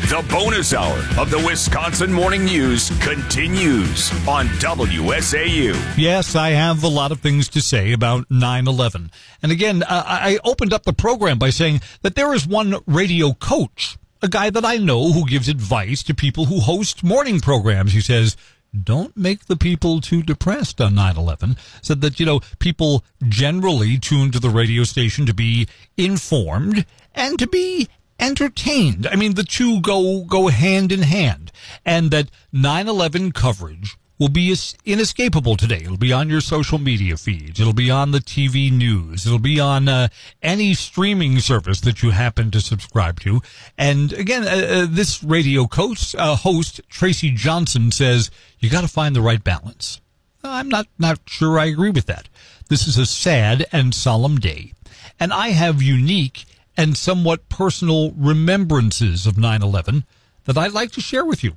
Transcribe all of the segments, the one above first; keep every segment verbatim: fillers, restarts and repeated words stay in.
The bonus hour of the Wisconsin Morning News continues on W S A U. Yes, I have a lot of things to say about nine eleven. And again, uh, I opened up the program by saying that there is one radio coach, a guy that I know who gives advice to people who host morning programs. He says, don't make the people too depressed on nine eleven. Said that, you know, people generally tune to the radio station to be informed and to be entertained. I mean, the two go go hand in hand. And that nine eleven coverage will be inescapable today. It'll be on your social media feeds. It'll be on the T V news. It'll be on uh, any streaming service that you happen to subscribe to. And again, uh, uh, this radio coach, uh, host, Tracy Johnson, says you got to find the right balance. I'm not, not sure I agree with that. This is a sad and solemn day. And I have unique and somewhat personal remembrances of nine eleven that I'd like to share with you.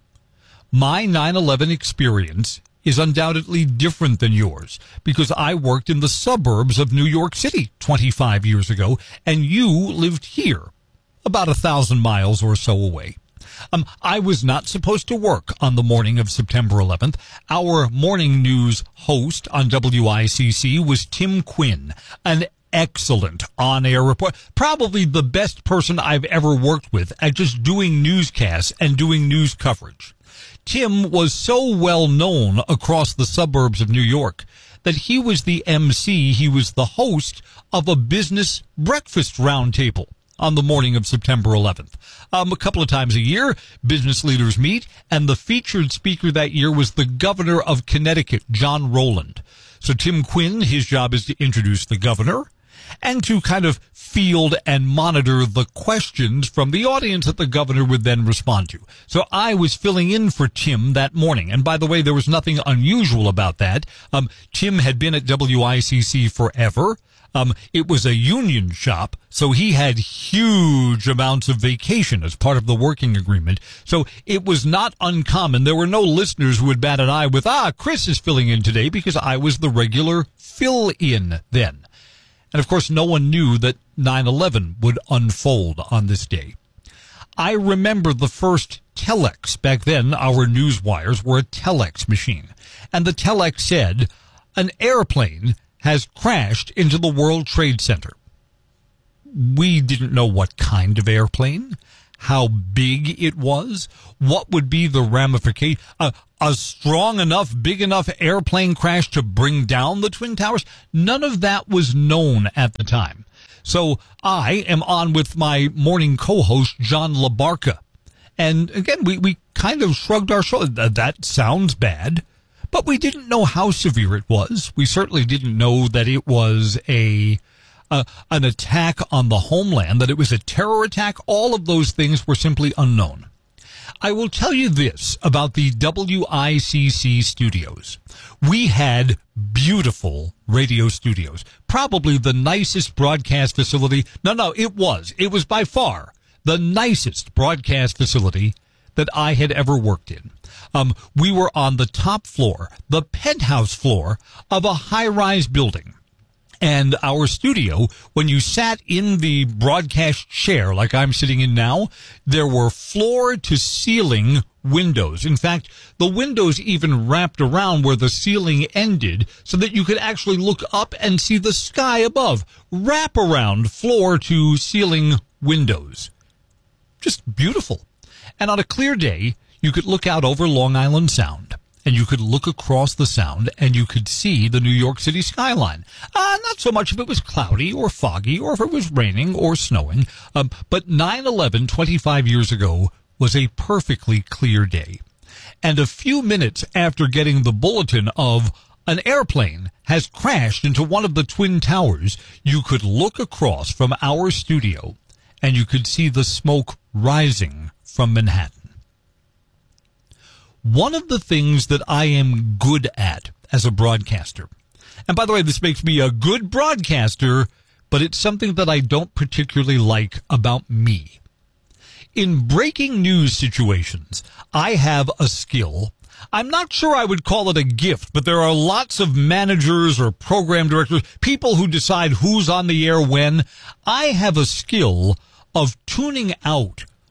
My nine eleven experience is undoubtedly different than yours because I worked in the suburbs of New York City twenty-five years ago, and you lived here, about a thousand miles or so away. Um, I was not supposed to work on the morning of September eleventh. Our morning news host on W I C C was Tim Quinn, an excellent on-air report, probably the best person I've ever worked with at just doing newscasts and doing news coverage. Tim was so well known across the suburbs of New York that he was the M C, he was the host of a business breakfast roundtable on the morning of September eleventh. Um, a couple of times a year, business leaders meet, and the featured speaker that year was the governor of Connecticut, John Rowland. So Tim Quinn, his job is to introduce the governor and to kind of field and monitor the questions from the audience that the governor would then respond to. So I was filling in for Tim that morning. And by the way, there was nothing unusual about that. Um, Tim had been at W I C C forever. Um, it was a union shop, so he had huge amounts of vacation as part of the working agreement. So it was not uncommon. There were no listeners who would bat an eye with, ah, Chris is filling in today, because I was the regular fill-in then. And, of course, no one knew that nine eleven would unfold on this day. I remember the first telex. Back then, our news wires were a telex machine. And the telex said, an airplane has crashed into the World Trade Center. We didn't know what kind of airplane, how big it was, what would be the ramification. Uh, a strong enough, big enough airplane crash to bring down the Twin Towers? None of that was known at the time. So I am on with my morning co-host, John LaBarca. And again, we, we kind of shrugged our shoulders. That sounds bad. But we didn't know how severe it was. We certainly didn't know that it was a uh, an attack on the homeland, that it was a terror attack. All of those things were simply unknown. I will tell you this about the W I C C studios. We had beautiful radio studios, probably the nicest broadcast facility. No, no, it was. It was by far the nicest broadcast facility that I had ever worked in. Um, we were on the top floor, the penthouse floor of a high-rise building. And our studio, when you sat in the broadcast chair like I'm sitting in now, there were floor-to-ceiling windows. In fact, the windows even wrapped around where the ceiling ended so that you could actually look up and see the sky above. Wrap-around floor-to-ceiling windows. Just beautiful. And on a clear day, you could look out over Long Island Sound, and you could look across the Sound, and you could see the New York City skyline. Uh, not so much if it was cloudy or foggy or if it was raining or snowing, um, but nine eleven twenty-five years ago was a perfectly clear day. And a few minutes after getting the bulletin of an airplane has crashed into one of the Twin Towers, you could look across from our studio, and you could see the smoke rising from Manhattan. One of the things that I am good at as a broadcaster, and by the way, this makes me a good broadcaster, but it's something that I don't particularly like about me. In breaking news situations, I have a skill. I'm not sure I would call it a gift, but there are lots of managers or program directors, people who decide who's on the air when. I have a skill of tuning out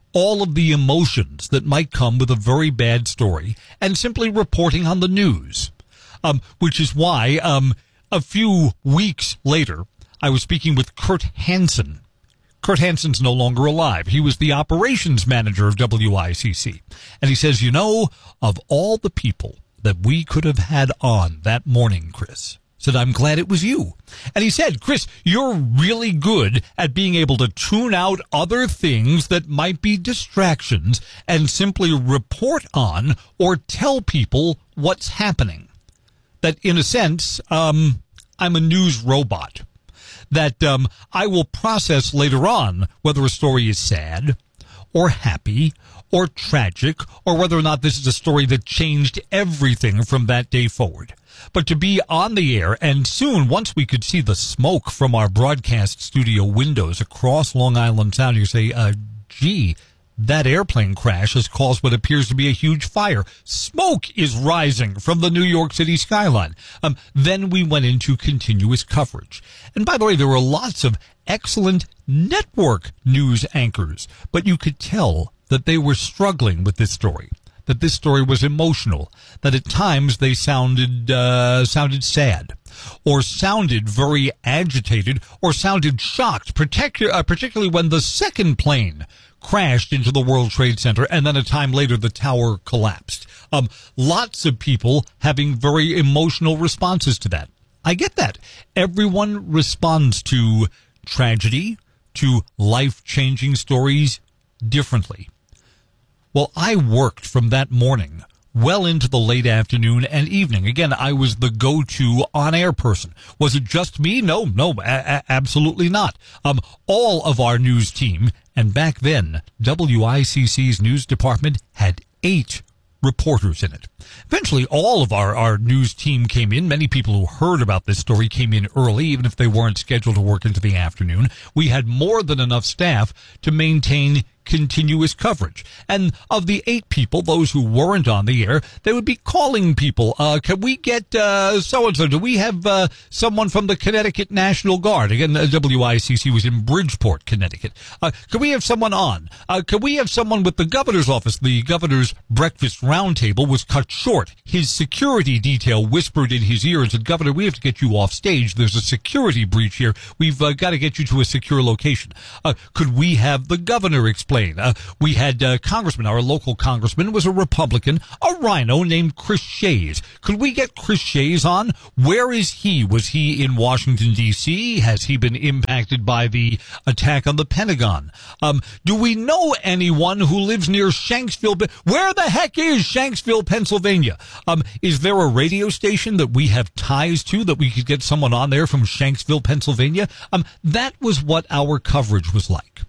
all of the emotions that might come with a very bad story and simply reporting on the news. Um, which is why, um, a few weeks later, I was speaking with Kurt Hansen. Kurt Hansen's no longer alive. He was the operations manager of W I C C. And he says, you know, of all the people that we could have had on that morning, Chris, said, I'm glad it was you. And he said, Chris, you're really good at being able to tune out other things that might be distractions and simply report on or tell people what's happening. That, in a sense, um, I'm a news robot. That um, I will process later on whether a story is sad or happy or tragic or whether or not this is a story that changed everything from that day forward. But to be on the air, and soon, once we could see the smoke from our broadcast studio windows across Long Island Sound, you say, uh, gee, that airplane crash has caused what appears to be a huge fire. Smoke is rising from the New York City skyline. Um, then we went into continuous coverage. And by the way, there were lots of excellent network news anchors, but you could tell that they were struggling with this story, that this story was emotional, that at times they sounded uh, sounded sad, or sounded very agitated, or sounded shocked, particu- uh, particularly when the second plane crashed into the World Trade Center, and then a time later the tower collapsed. Um, lots of people having very emotional responses to that. I get that. Everyone responds to tragedy, to life-changing stories differently. Well, I worked from that morning well into the late afternoon and evening. Again, I was the go-to on-air person. Was it just me? No, no, a- a- absolutely not. Um, all of our news team, and back then, W I C C's news department had eight reporters in it. Eventually, all of our, our news team came in. Many people who heard about this story came in early, even if they weren't scheduled to work into the afternoon. We had more than enough staff to maintain continuous coverage. And of the eight people, those who weren't on the air, they would be calling people. Uh, can we get uh, so-and-so? Do we have uh, someone from the Connecticut National Guard? Again, uh, W I C C was in Bridgeport, Connecticut. Uh, can we have someone on? Uh, can we have someone with the governor's office? The governor's breakfast roundtable was cut short. His security detail whispered in his ear and said, Governor, we have to get you off stage. There's a security breach here. We've uh, got to get you to a secure location. Uh, could we have the governor explain? Uh, we had uh, congressman, our local congressman was a Republican, a rhino named Chris Shays. Could we get Chris Shays on? Where is he? Was he in Washington, D C? Has he been impacted by the attack on the Pentagon? Um, do we know anyone who lives near Shanksville? Where the heck is Shanksville, Pennsylvania? Um, is there a radio station that we have ties to that we could get someone on there from Shanksville, Pennsylvania? Um, that was what our coverage was like.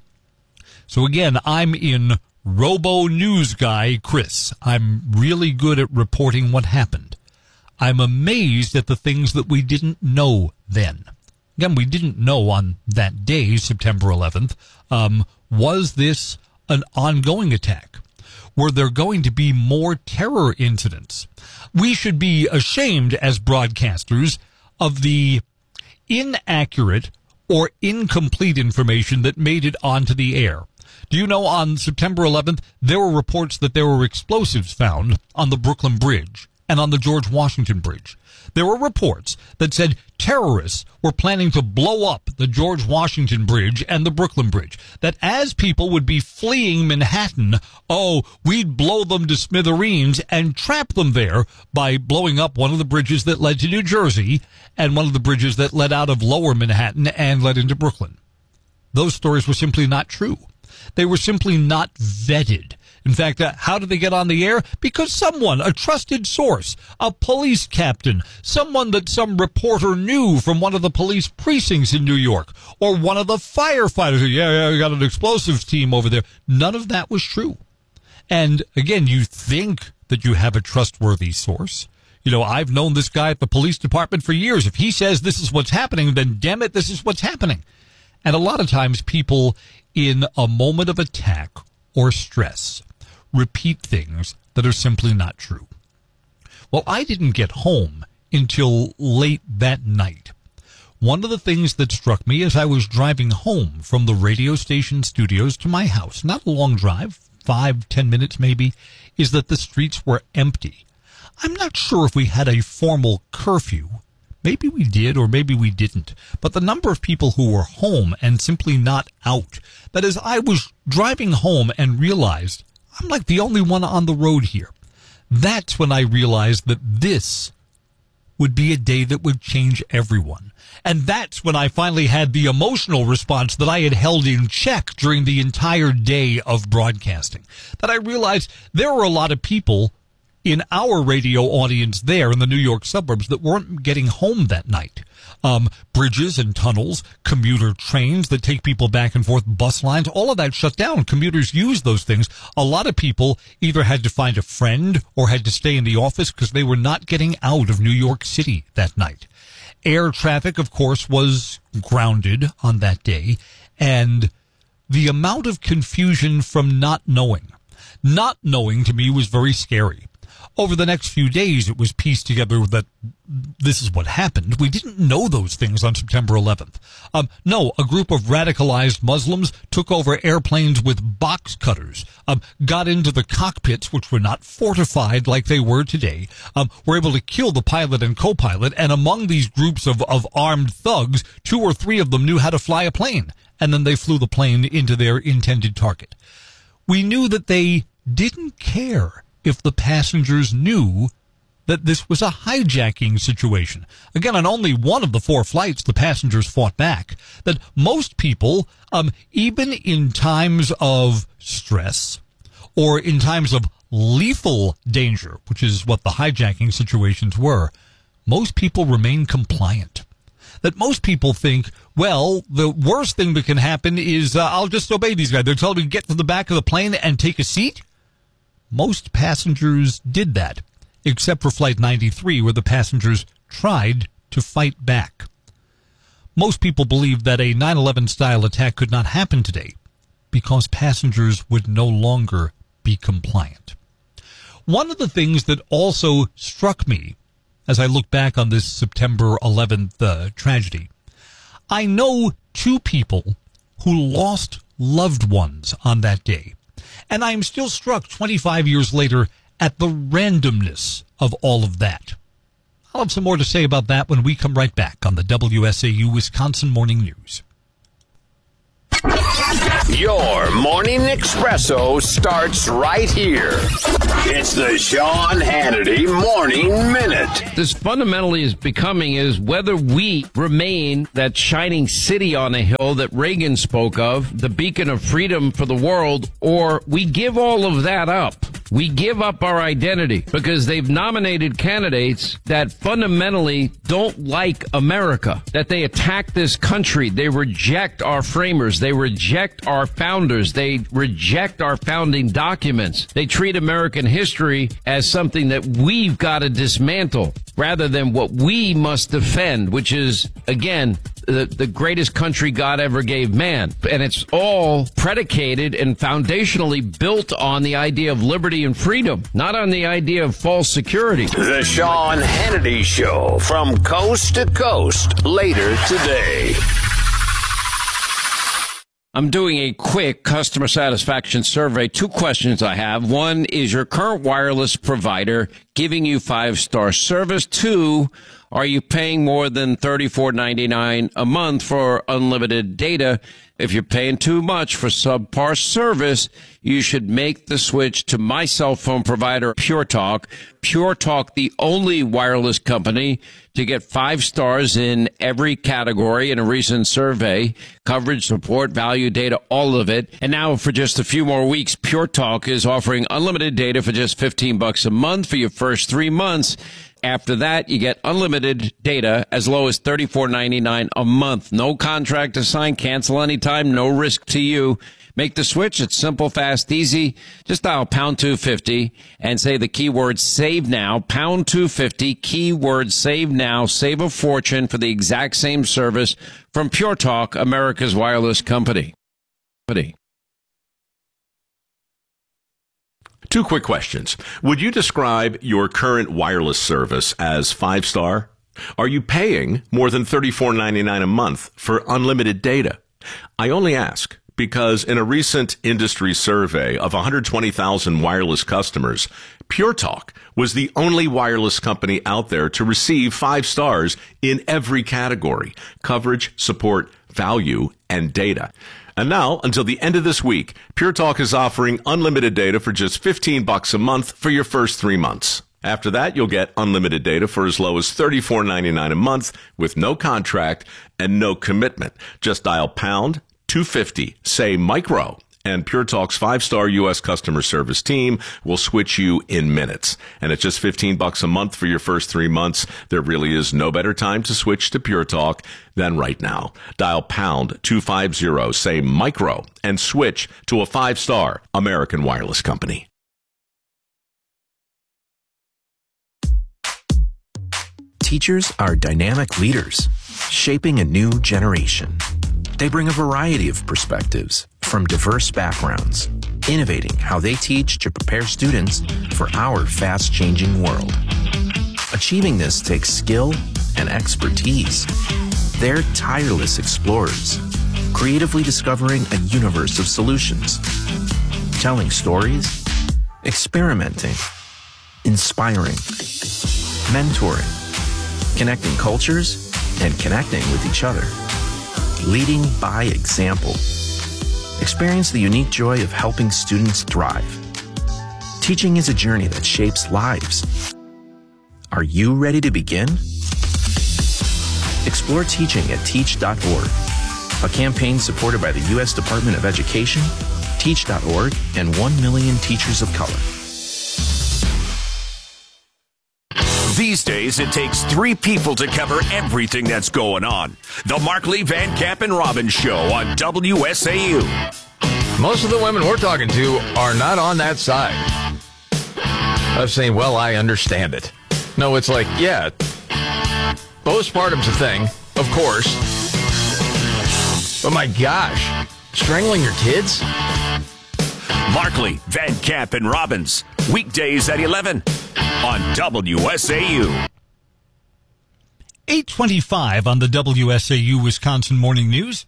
So again, I'm in Robo News Guy Chris. I'm really good at reporting what happened. I'm amazed at the things that we didn't know then. Again, we didn't know on that day, September eleventh, um, was this an ongoing attack? Were there going to be more terror incidents? We should be ashamed as broadcasters of the inaccurate or incomplete information that made it onto the air. Do you know on September eleventh, there were reports that there were explosives found on the Brooklyn Bridge and on the George Washington Bridge. There were reports that said terrorists were planning to blow up the George Washington Bridge and the Brooklyn Bridge. That as people would be fleeing Manhattan, oh, we'd blow them to smithereens and trap them there by blowing up one of the bridges that led to New Jersey and one of the bridges that led out of lower Manhattan and led into Brooklyn. Those stories were simply not true. They were simply not vetted. In fact, uh, how did they get on the air? Because someone, a trusted source, a police captain, someone that some reporter knew from one of the police precincts in New York, or one of the firefighters. Yeah, yeah, we got an explosives team over there. None of that was true. And again, you think that you have a trustworthy source. You know, I've known this guy at the police department for years. If he says this is what's happening, then damn it, this is what's happening. And a lot of times people in a moment of attack or stress repeat things that are simply not true. Well, I didn't get home until late that night one of the things that struck me as I was driving home from the radio station studios to my house, not a long drive, five, ten minutes maybe, is that the streets were empty. I'm not sure if we had a formal curfew. Maybe we did or maybe we didn't. But the number of people who were home and simply not out, that is, I was driving home and realized I'm like the only one on the road here. That's when I realized that this would be a day that would change everyone. And that's when I finally had the emotional response that I had held in check during the entire day of broadcasting. That I realized there were a lot of people in our radio audience there in the New York suburbs that weren't getting home that night. Um, bridges and tunnels, commuter trains that take people back and forth, bus lines, all of that shut down. Commuters use those things. A lot of people either had to find a friend or had to stay in the office because they were not getting out of New York City that night. Air traffic, of course, was grounded on that day, and the amount of confusion from not knowing. Not knowing to me was very scary. Over the next few days, it was pieced together that this is what happened. We didn't know those things on September eleventh. Um, no, a group of radicalized Muslims took over airplanes with box cutters, um, got into the cockpits, which were not fortified like they were today, um, were able to kill the pilot and co-pilot, and among these groups of, of armed thugs, two or three of them knew how to fly a plane, and then they flew the plane into their intended target. We knew that they didn't care if the passengers knew that this was a hijacking situation. Again, on only one of the four flights, the passengers fought back. That most people, um, even in times of stress or in times of lethal danger, which is what the hijacking situations were, most people remain compliant. That most people think, well, the worst thing that can happen is uh, I'll just obey these guys. They're telling me to get to the back of the plane and take a seat. Most passengers did that, except for Flight ninety-three, where the passengers tried to fight back. Most people believed that a nine eleven style attack could not happen today because passengers would no longer be compliant. One of the things that also struck me as I look back on this September eleventh uh, tragedy, I know two people who lost loved ones on that day. And I am still struck twenty-five years later at the randomness of all of that. I'll have some more to say about that when we come right back on the W S A U Wisconsin Morning News. Your morning espresso starts right here. It's the Sean Hannity Morning Minute. This fundamentally is becoming is whether we remain that shining city on a hill that Reagan spoke of, the beacon of freedom for the world, or we give all of that up. We give up our identity because they've nominated candidates that fundamentally don't like America, that they attack this country. They reject our framers. They reject our founders. They reject our founding documents. They treat American history as something that we've got to dismantle rather than what we must defend, which is, again, the, the greatest country God ever gave man. And it's all predicated and foundationally built on the idea of liberty and freedom, not on the idea of false security. The Sean Hannity Show from coast to coast later today. I'm doing a quick customer satisfaction survey. Two questions I have. One, is your current wireless provider giving you five-star service? Two, are you paying more than thirty-four ninety-nine a month for unlimited data? If you're paying too much for subpar service, you should make the switch to my cell phone provider, Pure Talk. Pure Talk, the only wireless company to get five stars in every category in a recent survey. Coverage, support, value, data, all of it. And now for just a few more weeks, Pure Talk is offering unlimited data for just fifteen bucks a month for your first three months. After that, you get unlimited data as low as thirty-four ninety-nine a month. No contract to sign, cancel anytime, no risk to you. Make the switch. It's simple, fast, easy. Just dial pound two fifty and say the keyword save now. Pound two fifty, keyword save now. Save a fortune for the exact same service from Pure Talk, America's wireless company. Two quick questions. Would you describe your current wireless service as five-star? Are you paying more than thirty-four ninety-nine a month for unlimited data? I only ask because in a recent industry survey of one hundred twenty thousand wireless customers, Pure Talk was the only wireless company out there to receive five stars in every category: coverage, support, value, and data. And now, until the end of this week, Pure Talk is offering unlimited data for just fifteen bucks a month for your first three months. After that, you'll get unlimited data for as low as thirty-four ninety-nine a month with no contract and no commitment. Just dial pound two fifty, say micro, and Pure Talk's five-star U S customer service team will switch you in minutes. And at just fifteen bucks a month for your first three months, there really is no better time to switch to Pure Talk than right now. Dial pound two fifty, say micro, and switch to a five-star American wireless company. Teachers are dynamic leaders, shaping a new generation. They bring a variety of perspectives from diverse backgrounds, innovating how they teach to prepare students for our fast-changing world. Achieving this takes skill and expertise. They're tireless explorers, creatively discovering a universe of solutions, telling stories, experimenting, inspiring, mentoring, connecting cultures, and connecting with each other. Leading by example. Experience the unique joy of helping students thrive. Teaching is a journey that shapes lives. Are you ready to begin? Explore teaching at teach dot org, a campaign supported by the U S Department of Education, teach dot org, and one million teachers of color. These days, it takes three people to cover everything that's going on. The Markley, Van Camp, and Robbins Show on W S A U. Most of the women we're talking to are not on that side of saying, well, I understand it. No, it's like, yeah, postpartum's a thing, of course. But my gosh, strangling your kids? Markley, Van Camp, and Robbins. Weekdays at eleven. On W S A U. eight twenty-five on the W S A U Wisconsin Morning News.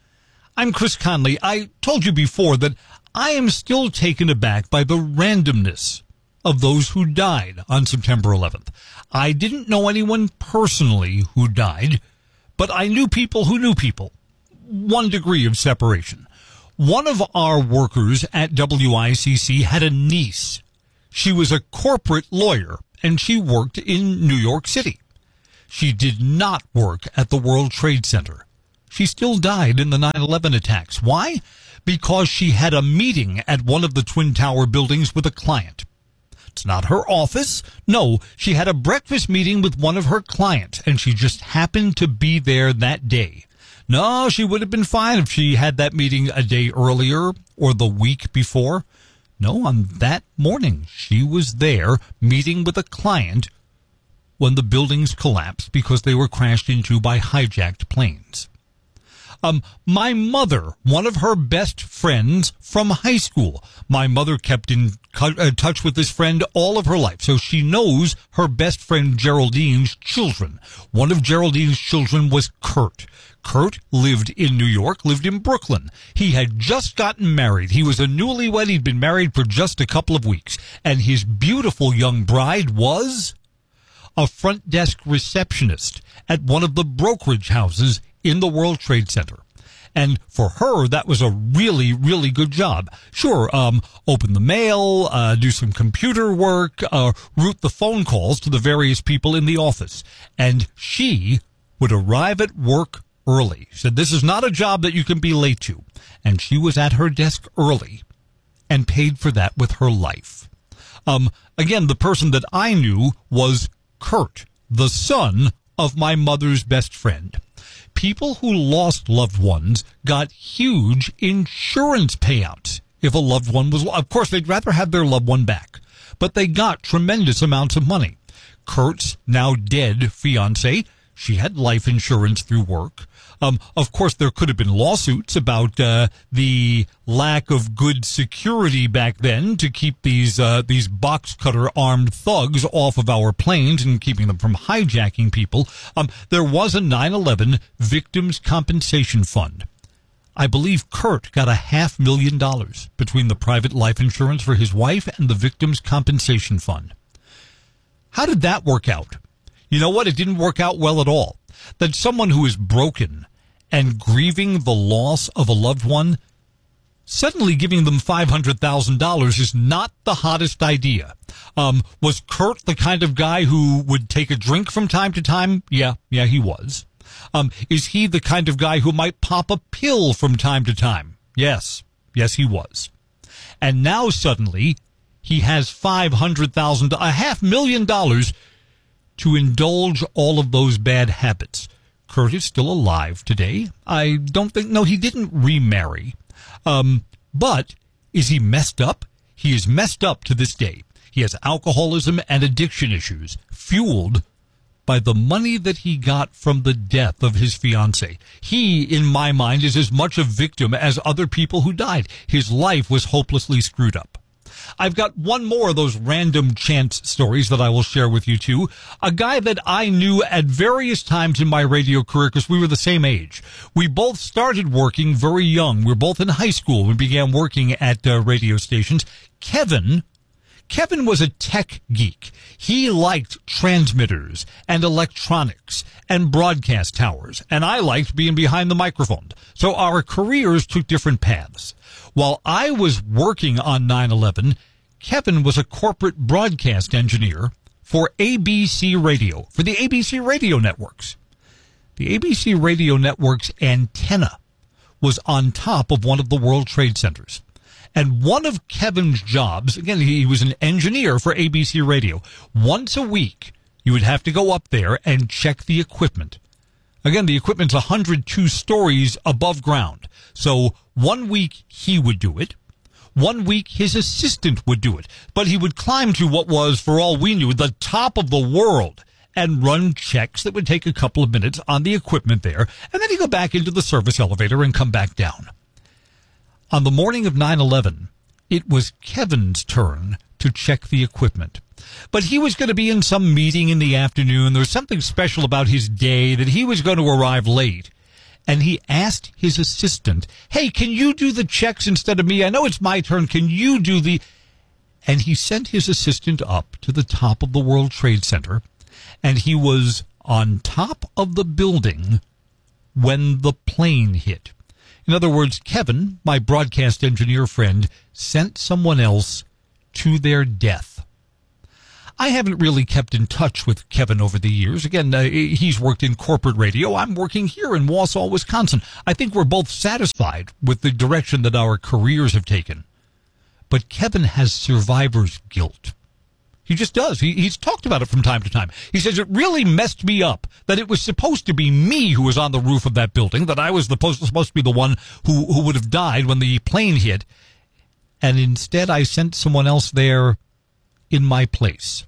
I'm Chris Conley. I told you before that I am still taken aback by the randomness of those who died on September eleventh. I didn't know anyone personally who died, but I knew people who knew people. One degree of separation. One of our workers at W I C C had a niece. She was a corporate lawyer, and she worked in New York City. She did not work at the World Trade Center. She still died in the nine eleven attacks. Why? Because she had a meeting at one of the Twin Tower buildings with a client. It's not her office. No, she had a breakfast meeting with one of her clients, and she just happened to be there that day. No, she would have been fine if she had that meeting a day earlier or the week before. No, on that morning, she was there meeting with a client when the buildings collapsed because they were crashed into by hijacked planes. Um, my mother, one of her best friends from high school. My mother kept in cu- uh, touch with this friend all of her life, so she knows her best friend Geraldine's children. One of Geraldine's children was Kurt. Kurt lived in New York, lived in Brooklyn. He had just gotten married. He was a newlywed. He'd been married for just a couple of weeks. And his beautiful young bride was a front desk receptionist at one of the brokerage houses in the World Trade Center. And for her, that was a really, really good job. Sure, um, open the mail, uh, do some computer work, uh, route the phone calls to the various people in the office. And she would arrive at work early. She said, this is not a job that you can be late to. And she was at her desk early and paid for that with her life. Um, again, the person that I knew was Kurt, the son of my mother's best friend. People who lost loved ones got huge insurance payouts if a loved one was, of course, they'd rather have their loved one back, but they got tremendous amounts of money. Kurt's now dead fiance, she had life insurance through work. Um, of course, there could have been lawsuits about uh, the lack of good security back then to keep these uh, these box cutter armed thugs off of our planes and keeping them from hijacking people. Um, there was a nine eleven Victims Compensation Fund. I believe Kurt got a half million dollars between the private life insurance for his wife and the Victims Compensation Fund. How did that work out? You know what? It didn't work out well at all. That someone who is broken and grieving the loss of a loved one, suddenly giving them five hundred thousand dollars is not the hottest idea. Um, was Kurt the kind of guy who would take a drink from time to time? Yeah, yeah, he was. Um, is he the kind of guy who might pop a pill from time to time? Yes. Yes, he was. And now suddenly he has five hundred thousand dollars, a half million dollars to indulge all of those bad habits. Kurt is still alive today. I don't think, no, he didn't remarry. Um, but is he messed up? He is messed up to this day. He has alcoholism and addiction issues, fueled by the money that he got from the death of his fiancée. He, in my mind, is as much a victim as other people who died. His life was hopelessly screwed up. I've got one more of those random chance stories that I will share with you, too. A guy that I knew at various times in my radio career because we were the same age. We both started working very young. We were both in high school. We began working at uh, radio stations. Kevin... Kevin was a tech geek. He liked transmitters and electronics and broadcast towers, and I liked being behind the microphone. So our careers took different paths. While I was working on nine eleven, Kevin was a corporate broadcast engineer for A B C Radio, for the A B C radio networks. The A B C radio network's antenna was on top of one of the World Trade Centers. And one of Kevin's jobs, again, he was an engineer for A B C Radio. Once a week, you would have to go up there and check the equipment. Again, the equipment's one hundred two stories above ground. So one week he would do it. One week his assistant would do it. But he would climb to what was, for all we knew, the top of the world and run checks that would take a couple of minutes on the equipment there. And then he'd go back into the service elevator and come back down. On the morning of nine eleven, it was Kevin's turn to check the equipment. But he was going to be in some meeting in the afternoon. There was something special about his day that he was going to arrive late. And he asked his assistant, hey, can you do the checks instead of me? I know it's my turn. Can you do the... And he sent his assistant up to the top of the World Trade Center. And he was on top of the building when the plane hit. In other words, Kevin, my broadcast engineer friend, sent someone else to their death. I haven't really kept in touch with Kevin over the years. Again, uh, he's worked in corporate radio. I'm working here in Wausau, Wisconsin. I think we're both satisfied with the direction that our careers have taken. But Kevin has survivor's guilt. He just does. He, he's talked about it from time to time. He says it really messed me up that it was supposed to be me who was on the roof of that building, that I was the, supposed to be the one who, who would have died when the plane hit, and instead I sent someone else there in my place.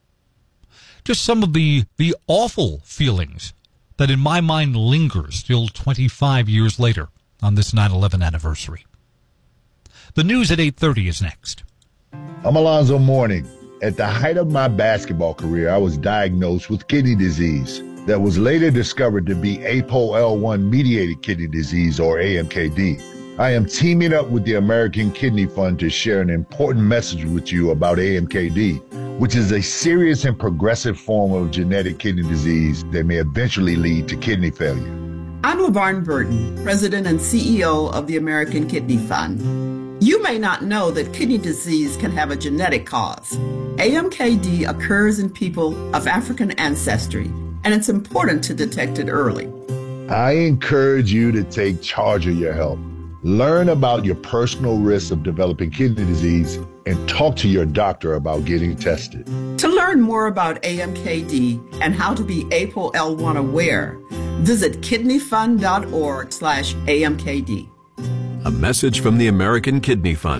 Just some of the, the awful feelings that in my mind linger still twenty-five years later on this nine eleven anniversary. The news at eight thirty is next. I'm Alonzo Mourning. At the height of my basketball career, I was diagnosed with kidney disease that was later discovered to be A P O L one mediated kidney disease, or A M K D. I am teaming up with the American Kidney Fund to share an important message with you about A M K D, which is a serious and progressive form of genetic kidney disease that may eventually lead to kidney failure. I'm LaVarn Burton, President and C E O of the American Kidney Fund. You may not know that kidney disease can have a genetic cause. A M K D occurs in people of African ancestry, and it's important to detect it early. I encourage you to take charge of your health. Learn about your personal risks of developing kidney disease and talk to your doctor about getting tested. To learn more about A M K D and how to be A P O L one aware, visit kidneyfund.org slash AMKD. A message from the American Kidney Fund.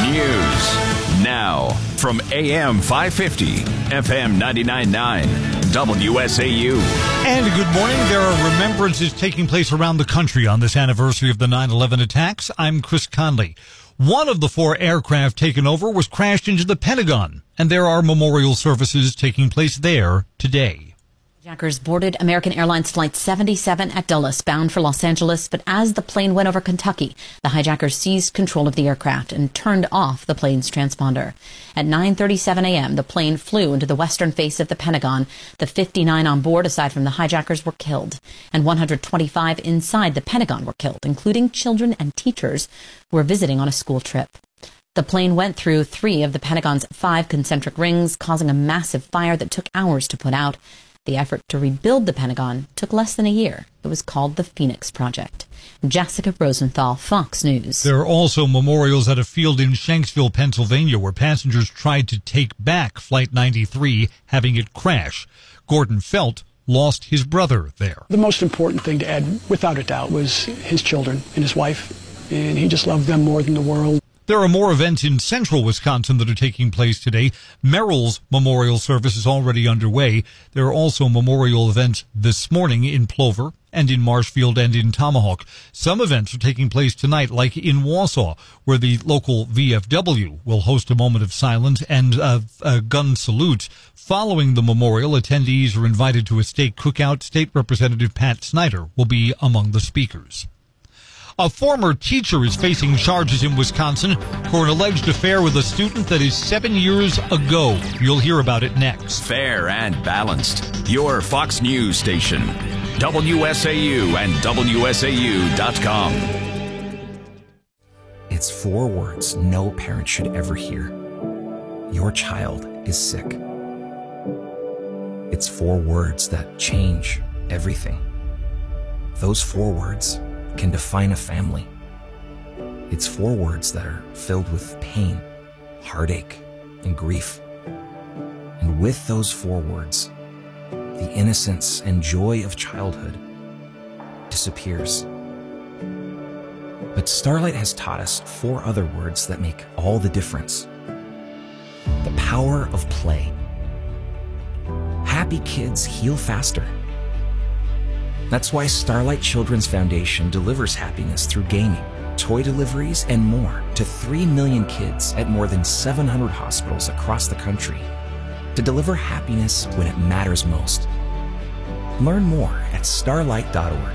News now from A M five fifty, F M ninety-nine point nine, W S A U. And good morning. There are remembrances taking place around the country on this anniversary of the nine eleven attacks. I'm Chris Conley. One of the four aircraft taken over was crashed into the Pentagon, and there are memorial services taking place there today. Hijackers boarded American Airlines Flight seventy-seven at Dulles, bound for Los Angeles, but as the plane went over Kentucky, the hijackers seized control of the aircraft and turned off the plane's transponder. At nine thirty-seven a.m., the plane flew into the western face of the Pentagon. The fifty-nine on board, aside from the hijackers, were killed, and one hundred twenty-five inside the Pentagon were killed, including children and teachers who were visiting on a school trip. The plane went through three of the Pentagon's five concentric rings, causing a massive fire that took hours to put out. The effort to rebuild the Pentagon took less than a year. It was called the Phoenix Project. Jessica Rosenthal, Fox News. There are also memorials at a field in Shanksville, Pennsylvania, where passengers tried to take back Flight ninety-three, having it crash. Gordon Felt lost his brother there. The most important thing to Ed, without a doubt, was his children and his wife, and he just loved them more than the world. There are more events in central Wisconsin that are taking place today. Merrill's memorial service is already underway. There are also memorial events this morning in Plover and in Marshfield and in Tomahawk. Some events are taking place tonight, like in Wausau, where the local V F W will host a moment of silence and a, a gun salute. Following the memorial, attendees are invited to a steak cookout. State Representative Pat Snyder will be among the speakers. A former teacher is facing charges in Wisconsin for an alleged affair with a student that is seven years ago. You'll hear about it next. Fair and balanced. Your Fox News station. W S A U and W S A U dot com. It's four words no parent should ever hear. Your child is sick. It's four words that change everything. Those four words can define a family. It's four words that are filled with pain, heartache, and grief. And with those four words, the innocence and joy of childhood disappears. But Starlight has taught us four other words that make all the difference. The power of play. Happy kids heal faster. That's why Starlight Children's Foundation delivers happiness through gaming, toy deliveries, and more to three million kids at more than seven hundred hospitals across the country to deliver happiness when it matters most. Learn more at starlight dot org.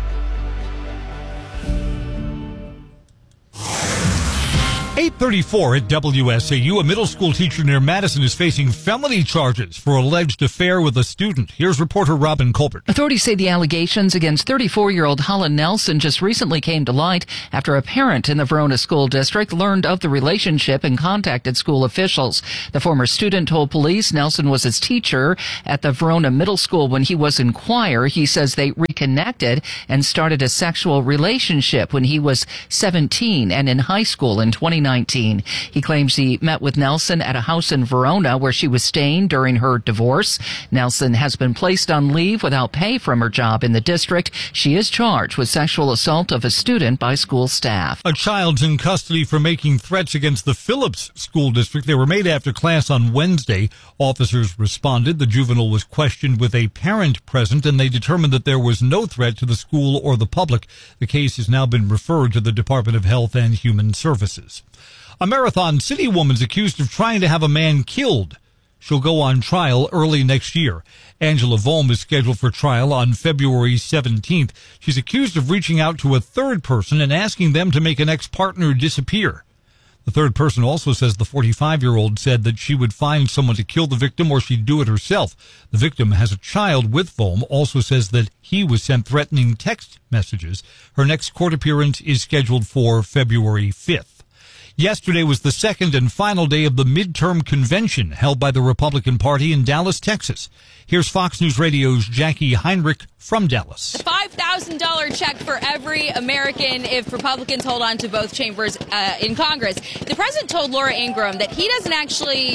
eight thirty-four at W S A U. A middle school teacher near Madison is facing felony charges for alleged affair with a student. Here's reporter Robin Colbert. Authorities say the allegations against thirty-four-year-old Holland Nelson just recently came to light after a parent in the Verona School District learned of the relationship and contacted school officials. The former student told police Nelson was his teacher at the Verona Middle School when he was in choir. He says they reconnected and started a sexual relationship when he was seventeen and in high school in twenty nineteen. He claims he met with Nelson at a house in Verona where she was staying during her divorce. Nelson has been placed on leave without pay from her job in the district. She is charged with sexual assault of a student by school staff. A child's in custody for making threats against the Phillips School District. They were made after class on Wednesday. Officers responded. The juvenile was questioned with a parent present, and they determined that there was no threat to the school or the public. The case has now been referred to the Department of Health and Human Services. A Marathon City woman's accused of trying to have a man killed. She'll go on trial early next year. Angela Volm is scheduled for trial on February seventeenth. She's accused of reaching out to a third person and asking them to make an ex-partner disappear. The third person also says the forty-five-year-old said that she would find someone to kill the victim or she'd do it herself. The victim has a child with Volm, also says that he was sent threatening text messages. Her next court appearance is scheduled for February fifth. Yesterday was the second and final day of the midterm convention held by the Republican Party in Dallas, Texas. Here's Fox News Radio's Jackie Heinrich from Dallas. The five thousand dollars check for every American if Republicans hold on to both chambers uh, in Congress. The president told Laura Ingraham that he doesn't actually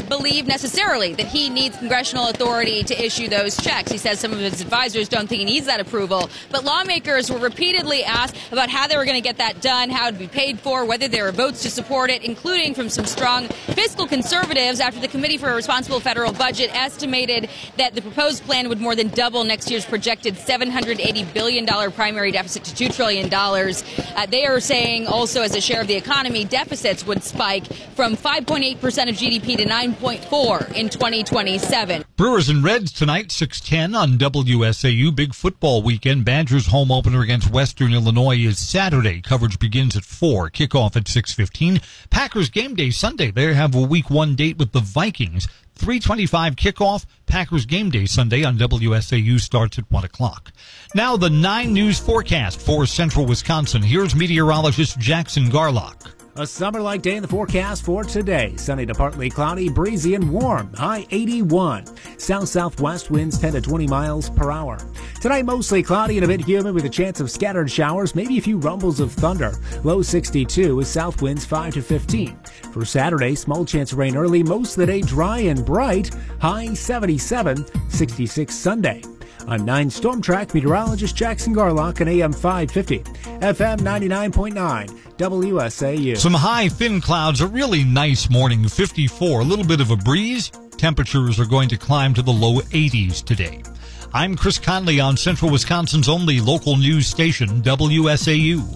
believe necessarily that he needs congressional authority to issue those checks. He says some of his advisors don't think he needs that approval. But lawmakers were repeatedly asked about how they were going to get that done, how it would be paid for, whether there were votes to support it, including from some strong fiscal conservatives after the Committee for a Responsible Federal Budget estimated that the proposed plan would more than double next year's projected seven hundred eighty billion dollars primary deficit to two trillion dollars. Uh, they are saying also as a share of the economy, deficits would spike from five point eight percent of G D P to nine point four in twenty twenty-seven. Brewers and Reds tonight, six ten on W S A U. Big football weekend. Badgers home opener against Western Illinois is Saturday. Coverage begins at four. Kickoff at six fifteen. Packers game day Sunday. They have a week one date with the Vikings. three twenty-five kickoff. Packers game day Sunday on W S A U starts at one o'clock. Now the nine News forecast for central Wisconsin. Here's meteorologist Jackson Garlock. A summer-like day in the forecast for today. Sunny to partly cloudy, breezy and warm. High eighty-one. South-southwest winds ten to twenty miles per hour. Tonight mostly cloudy and a bit humid with a chance of scattered showers, maybe a few rumbles of thunder. Low sixty-two with south winds five to fifteen. For Saturday, small chance of rain early, most of the day dry and bright. High seventy-seven. sixty-six Sunday. On nine Storm Track, meteorologist Jackson Garlock on A M five fifty, F M ninety-nine point nine, W S A U. Some high, thin clouds, a really nice morning, fifty-four, a little bit of a breeze. Temperatures are going to climb to the low eighties today. I'm Chris Conley on Central Wisconsin's only local news station, W S A U.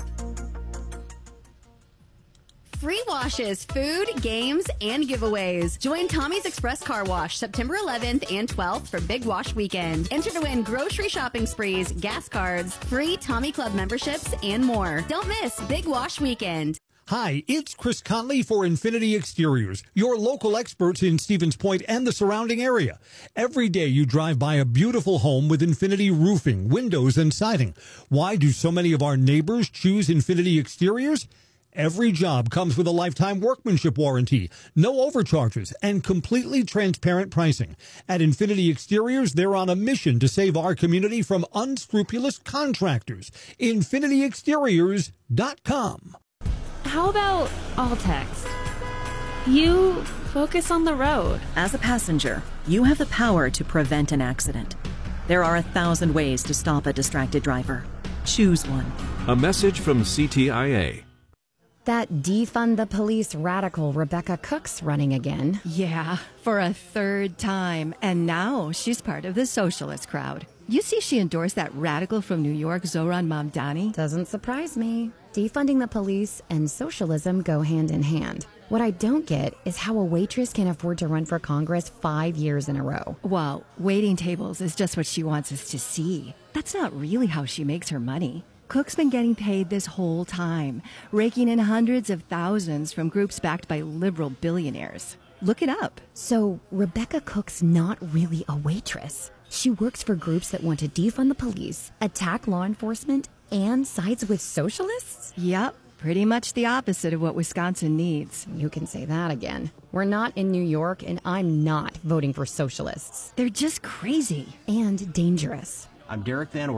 Free washes, food, games, and giveaways. Join Tommy's Express Car Wash September eleventh and twelfth for Big Wash Weekend. Enter to win grocery shopping sprees, gas cards, free Tommy Club memberships, and more. Don't miss Big Wash Weekend. Hi, it's Chris Conley for Infinity Exteriors, your local experts in Stevens Point and the surrounding area. Every day you drive by a beautiful home with Infinity roofing, windows, and siding. Why do so many of our neighbors choose Infinity Exteriors? Every job comes with a lifetime workmanship warranty, no overcharges, and completely transparent pricing. At Infinity Exteriors, they're on a mission to save our community from unscrupulous contractors. Infinity Exteriors dot com. How about all text? You focus on the road. As a passenger, you have the power to prevent an accident. There are a thousand ways to stop a distracted driver. Choose one. A message from C T I A. That defund the police radical Rebecca Cook's running again. Yeah, for a third time. And now she's part of the socialist crowd. You see she endorsed that radical from New York, Zohran Mamdani? Doesn't surprise me. Defunding the police and socialism go hand in hand. What I don't get is how a waitress can afford to run for Congress five years in a row. Well, waiting tables is just what she wants us to see. That's not really how she makes her money. Cook's been getting paid this whole time, raking in hundreds of thousands from groups backed by liberal billionaires. Look it up. So Rebecca Cook's not really a waitress. She works for groups that want to defund the police, attack law enforcement, and sides with socialists? Yep, pretty much the opposite of what Wisconsin needs. You can say that again. We're not in New York, and I'm not voting for socialists. They're just crazy. And dangerous. I'm Derek Van